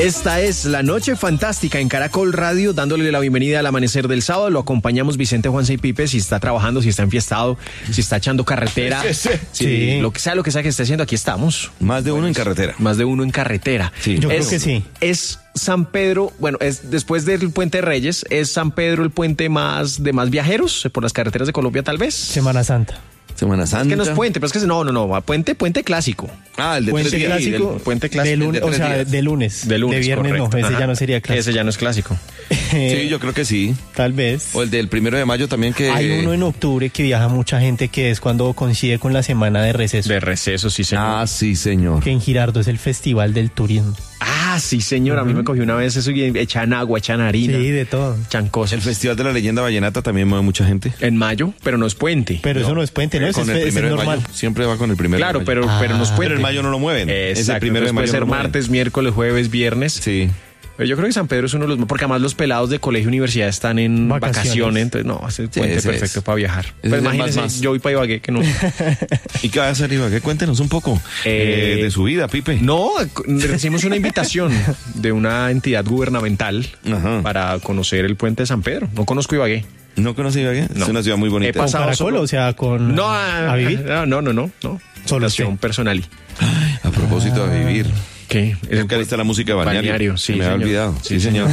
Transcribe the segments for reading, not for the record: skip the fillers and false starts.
Esta es La Noche Fantástica en Caracol Radio, dándole la bienvenida al amanecer del sábado. Lo acompañamos Vicente, Juanse y Pipe. Si está trabajando, si está enfiestado, si está echando carretera, Sí. lo que sea que esté haciendo, aquí estamos. Más de uno en carretera. Más de uno en carretera. Sí. Yo creo que sí. Es San Pedro, bueno, es después del Puente de Reyes, es San Pedro el puente de más viajeros por las carreteras de Colombia, tal vez. Semana Santa. Semana Santa. Es que no es puente, pero es que no, puente clásico. Ah, el de Puente 3 días. clásico. puente clásico. De lunes, de o 3 sea, días. de lunes. De lunes, De viernes correcto. no, ese Ajá. ya no sería clásico. Ese ya no es clásico. Sí, yo creo que sí. Tal vez. O el del 1 de mayo también que... Hay uno en octubre que viaja mucha gente, que es cuando coincide con la semana de receso. De receso, sí, señor. Ah, sí, señor. Que en Girardot es el Festival del Turismo. Ah, sí, señor. A mí me cogió una vez eso y echan agua, echan harina, Sí, de todo. echan cosas. El Festival de la Leyenda Vallenata también mueve mucha gente. En mayo, pero no es puente. Pero eso no es puente, ¿no? Con Ese el es 1 de normal. mayo. Siempre va con el 1 de Claro, mayo. pero no es puente. Pero el mayo no lo mueven. Exacto. Es el 1 de Entonces mayo. puede ser no lo mueven. martes, miércoles, jueves, viernes. Sí. Pero yo creo que San Pedro es uno de los... Porque además los pelados de colegio y universidad están en vacaciones. Entonces, no, es el puente ese perfecto es. para viajar. Ese Pues es el imagínense, más. yo voy para Ibagué, que no... ¿Y qué va a hacer, Ibagué? Cuéntenos un poco de su vida, Pipe. No, recibimos una invitación de una entidad gubernamental Ajá. para conocer el puente de San Pedro. No conozco Ibagué. ¿No conoce Ibagué? No. Es una ciudad muy He bonita. ¿Con pasado Caracol? solo- O sea, con... No, ¿A vivir? No. Solo Invitación usted. personal. A propósito de vivir. ¿Qué? Es que ahí está la música de Balneario. Sí, Se me había señor. olvidado. Sí, señor.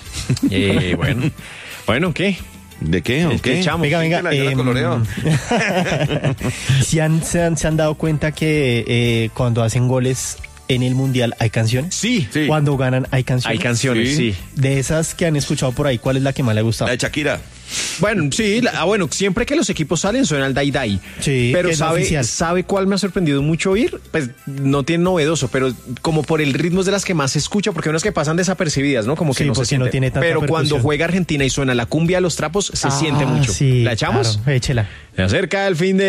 Bueno. Bueno, ¿qué? ¿De qué? ¿O ¿Qué qué? echamos? Venga, Yo la coloreo. ¿Se han dado cuenta que cuando hacen goles en el Mundial hay canciones? Sí. Cuando ganan hay canciones. Hay canciones, sí. De esas que han escuchado por ahí, ¿cuál es la que más le ha gustado? La de Shakira. Bueno, sí, siempre que los equipos salen suena el Dai Dai. Sí, pero que es oficial. ¿sabe cuál me ha sorprendido mucho oír? Pues no tiene novedoso, pero como por el ritmo es de las que más se escucha, porque hay unas que pasan desapercibidas, ¿no? Como que Sí, no se porque siente. no tiene tanta Pero cuando percusión. juega Argentina y suena la cumbia a los trapos, se siente mucho. Sí, ¿La echamos? claro, échela. Se acerca el fin de